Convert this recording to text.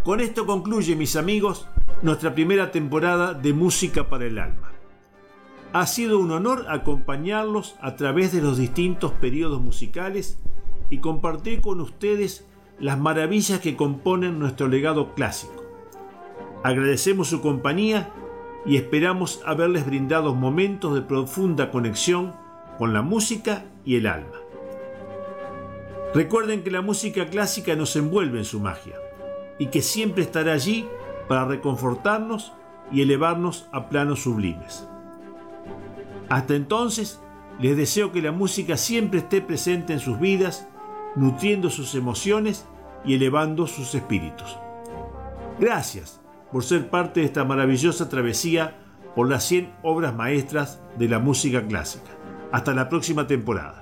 Con esto concluye, mis amigos, nuestra primera temporada de Música para el Alma. Ha sido un honor acompañarlos a través de los distintos periodos musicales y compartir con ustedes las maravillas que componen nuestro legado clásico. Agradecemos su compañía y esperamos haberles brindado momentos de profunda conexión con la música y el alma. Recuerden que la música clásica nos envuelve en su magia y que siempre estará allí para reconfortarnos y elevarnos a planos sublimes. Hasta entonces, les deseo que la música siempre esté presente en sus vidas, nutriendo sus emociones y elevando sus espíritus. Gracias por ser parte de esta maravillosa travesía por las 100 obras maestras de la música clásica. Hasta la próxima temporada.